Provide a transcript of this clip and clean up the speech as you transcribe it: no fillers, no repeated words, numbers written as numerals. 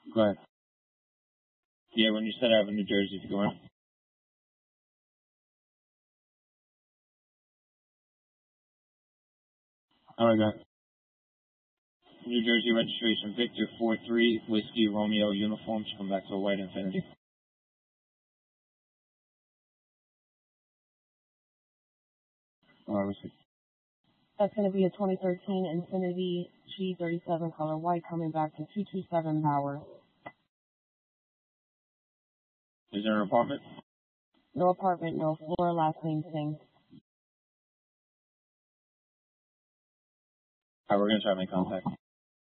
Go ahead. Yeah, when you set out in New Jersey, if you go in. All right, go ahead. New Jersey registration, Victor 43, Whiskey Romeo uniforms, come back to a white Infinity. Receipt. That's going to be a 2013 Infinity G37 color white coming back to 227 power. Is there an apartment? No apartment, no floor, last name Singh. All right, we're going to try to make contact.